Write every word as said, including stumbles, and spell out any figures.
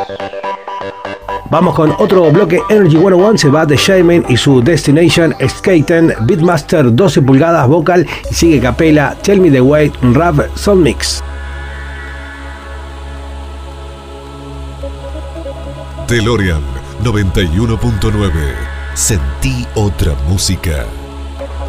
Vamos con otro bloque. Energy ciento uno se va de Shaman y su Destination Skaten, Beatmaster doce pulgadas vocal y sigue capela Tell Me The Way, Rap Sound Mix. DeLorean noventa y uno punto nueve. Sentí otra música.